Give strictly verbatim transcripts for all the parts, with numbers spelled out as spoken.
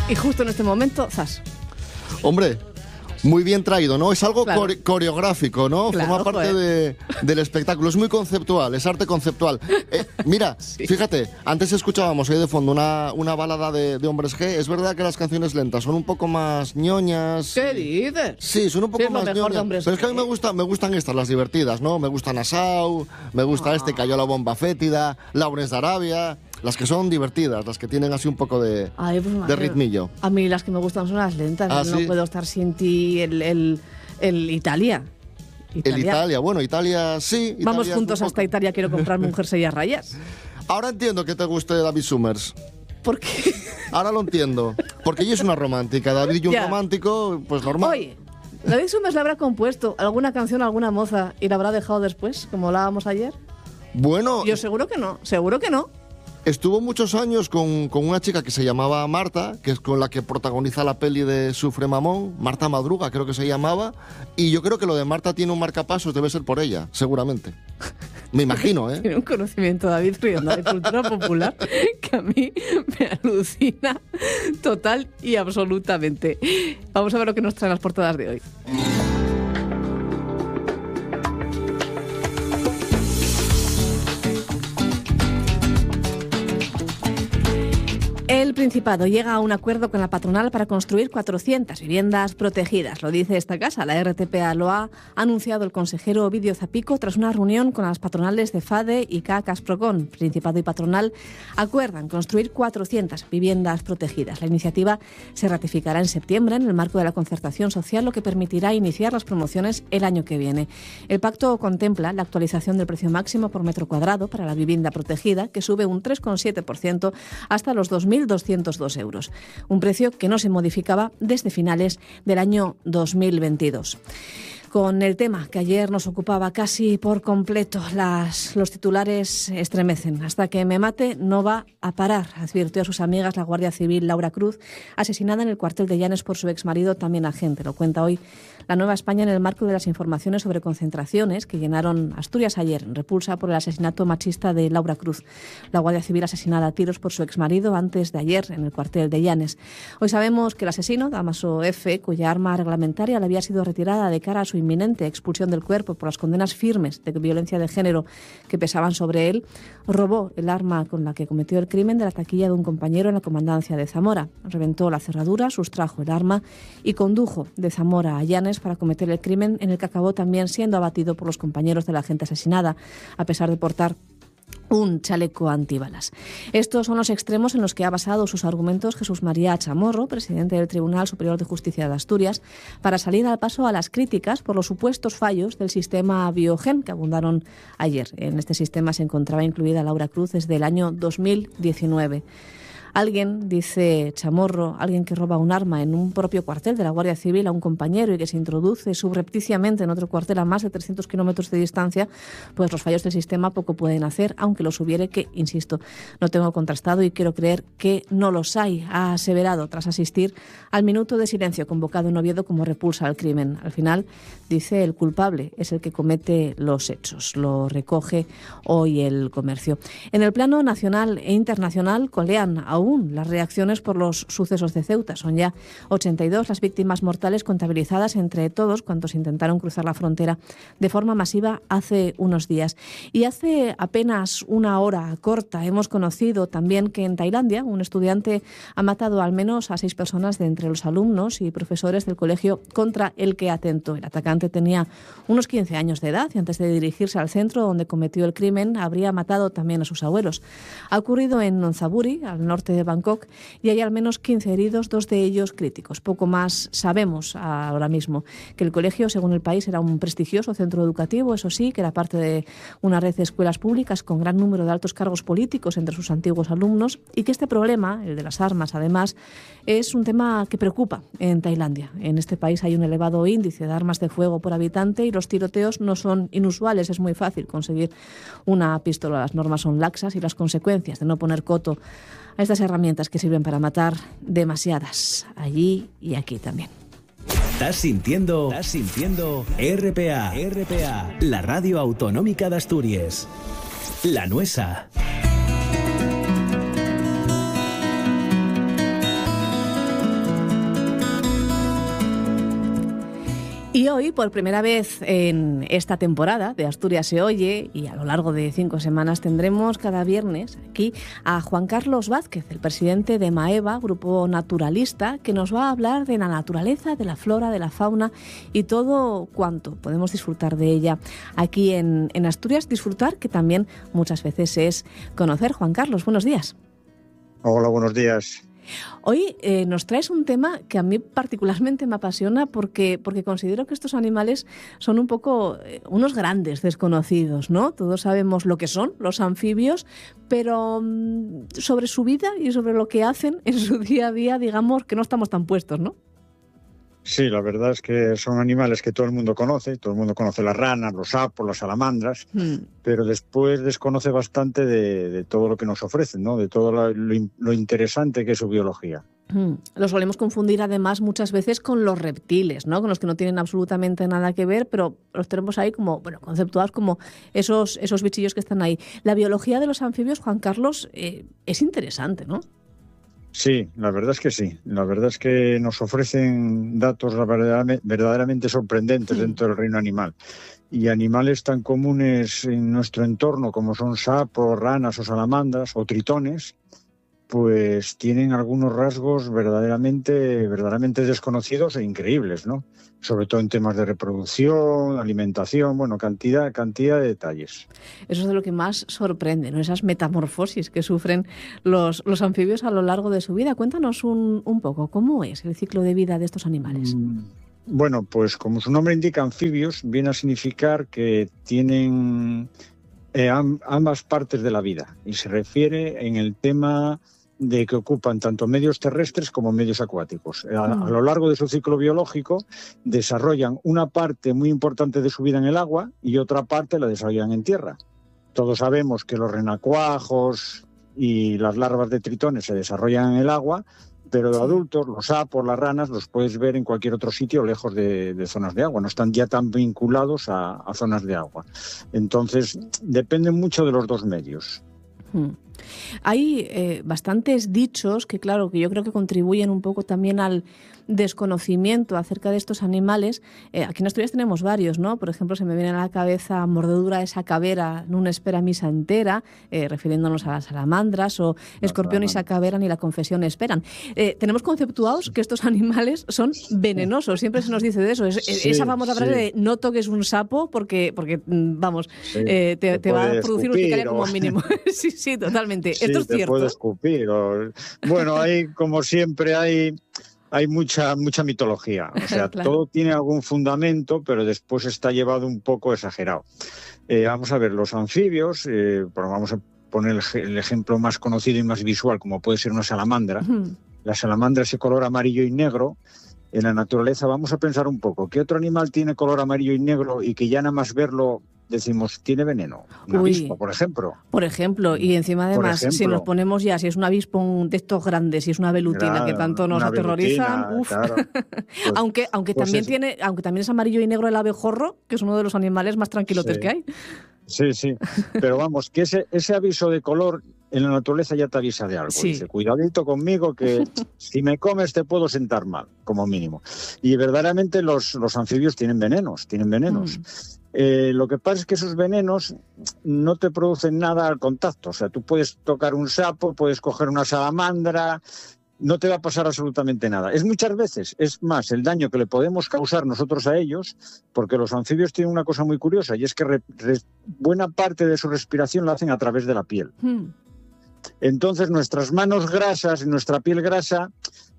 Y justo en este momento, zas. Hombre, muy bien traído, ¿no? Es algo Claro. core- coreográfico, ¿no? Claro, Forma parte de, del espectáculo. Es muy conceptual, es arte conceptual. Eh, mira, Sí. fíjate, antes escuchábamos ahí de fondo una, una balada de, de Hombres G. Es verdad que las canciones lentas son un poco más ñoñas. ¿Qué dices? Sí, son un poco Sí, es lo más mejor de ñoñas. Hombres Pero es que a mí G. me, gusta, me gustan estas, las divertidas, ¿no? Me gusta Nassau, me gusta Ah. este Cayó la bomba fétida, Lawrence de Arabia. Las que son divertidas, las que tienen así un poco de, Ay, pues, de madre, ritmillo. A mí las que me gustan son las lentas. Ah, No ¿sí? puedo estar sin ti. El, el, el Italia. El Italia, bueno, Italia sí. Vamos Italia es juntos un hasta poco- Italia. Quiero comprarme un jersey a rayas. Ahora entiendo que te guste David Summers. ¿Por qué? Ahora lo entiendo. Porque ella es una romántica. David y un Ya. romántico, pues normal. Oye, David Summers le habrá compuesto alguna canción a alguna moza y la habrá dejado después, como hablábamos ayer. Bueno, Yo seguro que no, seguro que no. estuvo muchos años con, con una chica que se llamaba Marta, que es con la que protagoniza la peli de Sufre Mamón, Marta Madruga creo que se llamaba, y yo creo que lo de Marta tiene un marcapasos, debe ser por ella, seguramente. Me imagino, ¿eh? Tiene un conocimiento David Rionda de cultura popular que a mí me alucina total y absolutamente. Vamos a ver lo que nos traen las portadas de hoy. El Principado llega a un acuerdo con la patronal para construir cuatrocientas viviendas protegidas. Lo dice esta casa. La R T P A lo ha anunciado el consejero Ovidio Zapico tras una reunión con las patronales de FADE y C A C Asprocon. Principado y patronal acuerdan construir cuatrocientas viviendas protegidas. La iniciativa se ratificará en septiembre en el marco de la concertación social, lo que permitirá iniciar las promociones el año que viene. El pacto contempla la actualización del precio máximo por metro cuadrado para la vivienda protegida, que sube un tres coma siete por ciento hasta los dos mil doscientos dos euros, un precio que no se modificaba desde finales del año dos mil veintidós. Con el tema que ayer nos ocupaba casi por completo, las, los titulares estremecen. Hasta que me mate no va a parar, advirtió a sus amigas la Guardia Civil Laura Cruz, asesinada en el cuartel de Llanes por su exmarido, también agente. Lo cuenta hoy La Nueva España en el marco de las informaciones sobre concentraciones que llenaron Asturias ayer, en repulsa por el asesinato machista de Laura Cruz. La Guardia Civil asesinada a tiros por su exmarido antes de ayer en el cuartel de Llanes. Hoy sabemos que el asesino, Damaso F., cuya arma reglamentaria le había sido retirada de cara a su inminente expulsión del cuerpo por las condenas firmes de violencia de género que pesaban sobre él, robó el arma con la que cometió el crimen de la taquilla de un compañero en la comandancia de Zamora. Reventó la cerradura, sustrajo el arma y condujo de Zamora a Llanes para cometer el crimen, en el que acabó también siendo abatido por los compañeros de la gente asesinada, a pesar de portar un chaleco antibalas. Estos son los extremos en los que ha basado sus argumentos Jesús María Chamorro, presidente del Tribunal Superior de Justicia de Asturias, para salir al paso a las críticas por los supuestos fallos del sistema Biogen que abundaron ayer. En este sistema se encontraba incluida Laura Cruz desde el año dos mil diecinueve. Alguien, dice Chamorro, alguien que roba un arma en un propio cuartel de la Guardia Civil a un compañero y que se introduce subrepticiamente en otro cuartel a más de trescientos kilómetros de distancia, pues los fallos del sistema poco pueden hacer, aunque los hubiere, que, insisto, no tengo contrastado y quiero creer que no los hay, ha aseverado tras asistir al minuto de silencio convocado en Oviedo como repulsa al crimen. Al final, dice, el culpable es el que comete los hechos. Lo recoge hoy El Comercio. En el plano nacional e internacional colean a aún las reacciones por los sucesos de Ceuta. Son ya ochenta y dos las víctimas mortales contabilizadas entre todos cuantos intentaron cruzar la frontera de forma masiva hace unos días. Y hace apenas una hora corta hemos conocido también que en Tailandia un estudiante ha matado al menos a seis personas de entre los alumnos y profesores del colegio contra el que atentó. El atacante tenía unos quince años de edad y antes de dirigirse al centro donde cometió el crimen habría matado también a sus abuelos. Ha ocurrido en Nonthaburi, al norte de Bangkok, y hay al menos quince heridos, dos de ellos críticos. Poco más sabemos ahora mismo. Que el colegio, según El País, era un prestigioso centro educativo, eso sí, que era parte de una red de escuelas públicas con gran número de altos cargos políticos entre sus antiguos alumnos, y que este problema, el de las armas, además, es un tema que preocupa en Tailandia. En este país hay un elevado índice de armas de fuego por habitante y los tiroteos no son inusuales. Es muy fácil conseguir una pistola. Las normas son laxas y las consecuencias de no poner coto a estas herramientas que sirven para matar demasiadas, allí y aquí también. Estás sintiendo, estás sintiendo R P A, R P A, la radio autonómica de Asturias. La Nuesa. hoy, por primera vez en esta temporada de Asturias se oye, y a lo largo de cinco semanas tendremos cada viernes aquí a Juan Carlos Vázquez, el presidente de Maeva, grupo naturalista, que nos va a hablar de la naturaleza, de la flora, de la fauna y todo cuanto podemos disfrutar de ella aquí en, en Asturias. Disfrutar que también muchas veces es conocer. Juan Carlos, buenos días. Hola, buenos días. Hoy eh, nos traes un tema que a mí particularmente me apasiona porque, porque considero que estos animales son un poco eh, unos grandes desconocidos, ¿no? Todos sabemos lo que son los anfibios, pero mmm, sobre su vida y sobre lo que hacen en su día a día, digamos que no estamos tan puestos, ¿no? Sí, la verdad es que son animales que todo el mundo conoce, todo el mundo conoce las ranas, los sapos, las salamandras, hmm. pero después desconoce bastante de, de todo lo que nos ofrecen, ¿no? De todo lo, lo, lo interesante que es su biología. Hmm. Lo solemos confundir además muchas veces con los reptiles, ¿no? Con los que no tienen absolutamente nada que ver, pero los tenemos ahí como, bueno, conceptuados como esos, esos bichillos que están ahí. La biología de los anfibios, Juan Carlos, eh, es interesante, ¿no? Sí, la verdad es que sí. La verdad es que nos ofrecen datos verdaderamente, verdaderamente sorprendentes sí. dentro del reino animal. Y animales tan comunes en nuestro entorno como son sapos, ranas o salamandras o tritones, pues tienen algunos rasgos verdaderamente, verdaderamente desconocidos e increíbles, ¿no? Sobre todo en temas de reproducción, alimentación, bueno, cantidad, cantidad de detalles. Eso es de lo que más sorprende, ¿no? Esas metamorfosis que sufren los, los anfibios a lo largo de su vida. Cuéntanos un, un poco, ¿cómo es el ciclo de vida de estos animales? Bueno, pues como su nombre indica, anfibios, viene a significar que tienen eh, ambas partes de la vida y se refiere en el tema de que ocupan tanto medios terrestres como medios acuáticos. A, a lo largo de su ciclo biológico desarrollan una parte muy importante de su vida en el agua y otra parte la desarrollan en tierra. Todos sabemos que los renacuajos y las larvas de tritones se desarrollan en el agua, pero de adultos, los sapos, las ranas, los puedes ver en cualquier otro sitio lejos de, de zonas de agua. No están ya tan vinculados a, a zonas de agua. Entonces, dependen mucho de los dos medios. Hmm. Hay eh, bastantes dichos que, claro, que yo creo que contribuyen un poco también al desconocimiento acerca de estos animales. Eh, aquí en Asturias tenemos varios, ¿no? Por ejemplo, se me viene a la cabeza mordedura de sacavera, no una espera misa entera, eh, refiriéndonos a las salamandras, o escorpión y sacavera ni la confesión esperan. Eh, tenemos conceptuados que estos animales son venenosos. Siempre se nos dice de eso. Es, sí, esa famosa frase sí. de no toques un sapo porque, porque vamos, sí, eh, te, te, te va a producir urticaria o... como mínimo. sí, sí, totalmente. Sí, Esto es te cierto. Puede escupir. O... Bueno, hay, como siempre, hay... Hay mucha mucha mitología, o sea, claro. todo tiene algún fundamento, pero después está llevado un poco exagerado. Eh, vamos a ver, los anfibios, eh, vamos a poner el, el ejemplo más conocido y más visual, como puede ser una salamandra. Uh-huh. La salamandra es de color amarillo y negro. En la naturaleza vamos a pensar un poco, ¿qué otro animal tiene color amarillo y negro y que ya nada más verlo decimos, tiene veneno? Un Uy, avispo, por ejemplo. Por ejemplo, y encima además, si nos ponemos ya, si es un avispo de estos grandes, si es una velutina claro, que tanto nos aterrorizan, uf. Claro. Pues, aunque aunque pues también es... tiene, aunque también es amarillo y negro el abejorro, que es uno de los animales más tranquilotes sí. que hay. Sí, sí, pero vamos, que ese, ese aviso de color en la naturaleza ya te avisa de algo. Sí. Dice, cuidadito conmigo que si me comes te puedo sentar mal, como mínimo. Y verdaderamente los, los anfibios tienen venenos, tienen venenos. Mm. Eh, lo que pasa es que esos venenos no te producen nada al contacto. O sea, tú puedes tocar un sapo, puedes coger una salamandra, no te va a pasar absolutamente nada. Es muchas veces, es más, el daño que le podemos causar nosotros a ellos, porque los anfibios tienen una cosa muy curiosa, y es que re, re, buena parte de su respiración la hacen a través de la piel. Hmm. Entonces, nuestras manos grasas y nuestra piel grasa,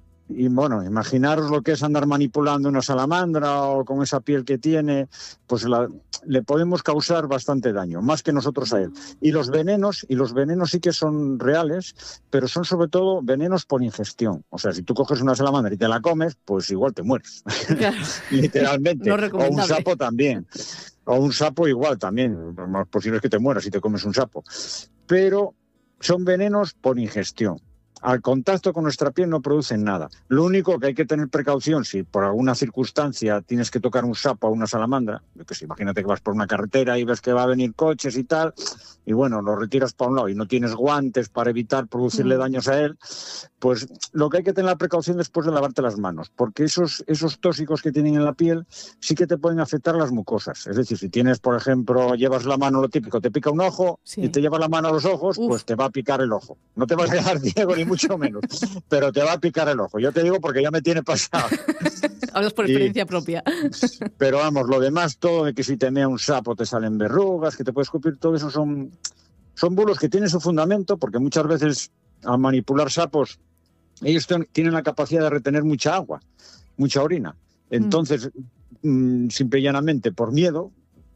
y bueno, imaginaros lo que es andar manipulando una salamandra o con esa piel que tiene, pues la, le podemos causar bastante daño, más que nosotros a él. Y los venenos, y los venenos sí que son reales, pero son sobre todo venenos por ingestión. O sea, si tú coges una salamandra y te la comes, pues igual te mueres, claro. literalmente. No o un sapo también. O un sapo igual también. Lo más posible es que te mueras si te comes un sapo. Pero son venenos por ingestión. al contacto con nuestra piel no producen nada. Lo único que hay que tener precaución, si por alguna circunstancia tienes que tocar un sapo o una salamandra, que si imagínate que vas por una carretera y ves que va a venir coches y tal, y bueno, lo retiras para un lado y no tienes guantes para evitar producirle mm. daños a él, pues lo que hay que tener la precaución después de lavarte las manos, porque esos, esos tóxicos que tienen en la piel sí que te pueden afectar las mucosas. Es decir, si tienes, por ejemplo, llevas la mano, lo típico, te pica un ojo sí. y te llevas la mano a los ojos, Uf. pues te va a picar el ojo. No te vas a dejar ciego ni mucho menos, pero te va a picar el ojo. Yo te digo porque ya me tiene pasado. Hablas por experiencia y, propia. Pero vamos, lo demás, todo de que si te mea un sapo te salen verrugas, que te puedes escupir, todo eso son, son bulos que tienen su fundamento, porque muchas veces al manipular sapos, ellos tienen la capacidad de retener mucha agua, mucha orina. Entonces, mm. Mm, simple y llanamente, por miedo,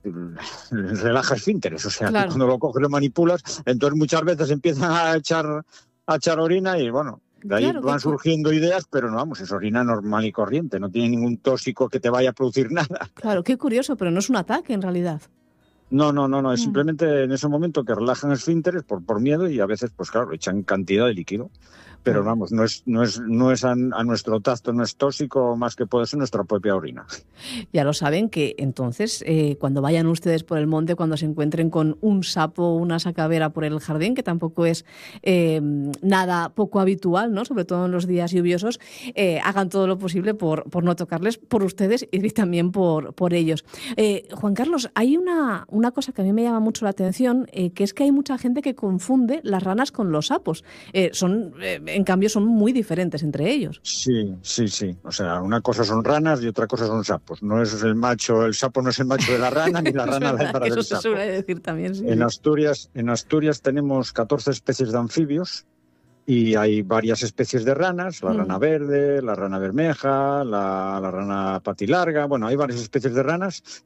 relaja esfínteres. O sea, claro. que cuando lo coges, lo manipulas, entonces muchas veces empiezan a echar... a echar orina y bueno, de ahí claro, van surgiendo ideas, pero no, vamos, es orina normal y corriente, no tiene ningún tóxico que te vaya a producir nada. Claro, qué curioso, pero no es un ataque en realidad. No, no, no, no, es mm. simplemente en ese momento que relajan esfínteres por, por miedo y a veces, pues claro, echan cantidad de líquido. Pero vamos, no es, no es, no es a, a nuestro tacto, no es tóxico, más que puede ser nuestra propia orina. Ya lo saben que entonces, eh, cuando vayan ustedes por el monte, cuando se encuentren con un sapo o una sacavera por el jardín, que tampoco es eh, nada poco habitual, ¿no? Sobre todo en los días lluviosos, eh, hagan todo lo posible por, por no tocarles, por ustedes y también por, por ellos. Eh, Juan Carlos, hay una, una cosa que a mí me llama mucho la atención, eh, que es que hay mucha gente que confunde las ranas con los sapos. Eh, son... Eh, en cambio son muy diferentes entre ellos. Sí, sí, sí. O sea, una cosa son ranas y otra cosa son sapos. No es el macho, el sapo no es el macho de la rana, ni la rana la hembra del sapo. Eso se suele decir también, sí. En Asturias, en Asturias tenemos catorce especies de anfibios y hay varias especies de ranas, la mm. rana verde, la rana bermeja, la, la rana patilarga, bueno, hay varias especies de ranas